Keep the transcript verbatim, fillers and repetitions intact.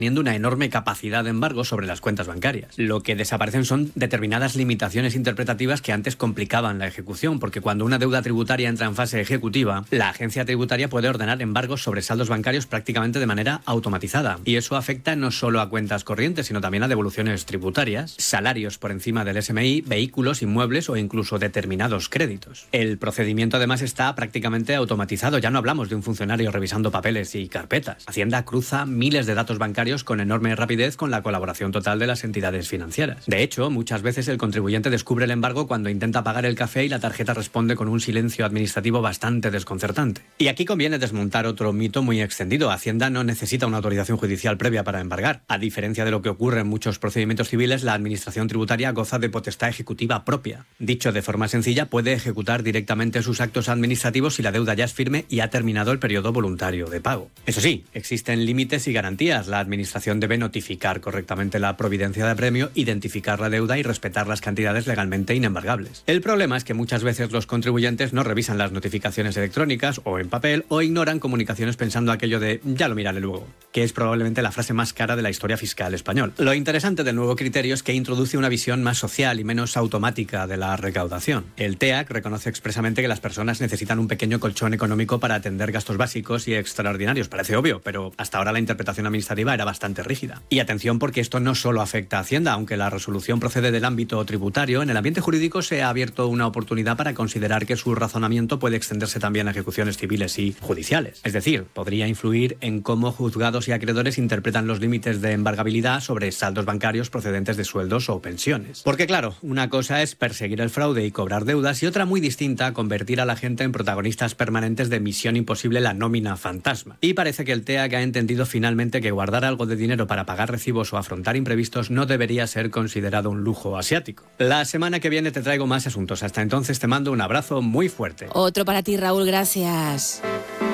teniendo una enorme capacidad de embargo sobre las cuentas bancarias. Lo que desaparecen son determinadas limitaciones interpretativas que antes complicaban la ejecución, porque cuando una deuda tributaria entra en fase ejecutiva, la agencia tributaria puede ordenar embargos sobre saldos bancarios prácticamente de manera automatizada. Y eso afecta no solo a cuentas corrientes, sino también a devoluciones tributarias, salarios por encima del S M I, vehículos, inmuebles o incluso determinados créditos. El procedimiento además está prácticamente automatizado. Ya no hablamos de un funcionario revisando papeles y carpetas. Hacienda cruza miles de datos bancarios con enorme rapidez con la colaboración total de las entidades financieras. De hecho, muchas veces el contribuyente descubre el embargo cuando intenta pagar el café y la tarjeta responde con un silencio administrativo bastante desconcertante. Y aquí conviene desmontar otro mito muy extendido. Hacienda no necesita una autorización judicial previa para embargar. A diferencia de lo que ocurre en muchos procedimientos civiles, la administración tributaria goza de potestad ejecutiva propia. Dicho de forma sencilla, puede ejecutar directamente sus actos administrativos si la deuda ya es firme y ha terminado el periodo voluntario de pago. Eso sí, existen límites y garantías. La administración La administración debe notificar correctamente la providencia de apremio, identificar la deuda y respetar las cantidades legalmente inembargables. El problema es que muchas veces los contribuyentes no revisan las notificaciones electrónicas o en papel o ignoran comunicaciones pensando aquello de «ya lo miraré luego», que es probablemente la frase más cara de la historia fiscal española. Lo interesante del nuevo criterio es que introduce una visión más social y menos automática de la recaudación. El T E A C reconoce expresamente que las personas necesitan un pequeño colchón económico para atender gastos básicos y extraordinarios. Parece obvio, pero hasta ahora la interpretación administrativa era bastante rígida. Y atención, porque esto no solo afecta a Hacienda. Aunque la resolución procede del ámbito tributario, en el ambiente jurídico se ha abierto una oportunidad para considerar que su razonamiento puede extenderse también a ejecuciones civiles y judiciales. Es decir, podría influir en cómo juzgados y acreedores interpretan los límites de embargabilidad sobre saldos bancarios procedentes de sueldos o pensiones. Porque claro, una cosa es perseguir el fraude y cobrar deudas y otra muy distinta, convertir a la gente en protagonistas permanentes de Misión Imposible, la nómina fantasma. Y parece que el T E A C ha entendido finalmente que guardar algo de dinero para pagar recibos o afrontar imprevistos no debería ser considerado un lujo asiático. La semana que viene te traigo más asuntos. Hasta entonces te mando un abrazo muy fuerte. Otro para ti, Raúl, gracias.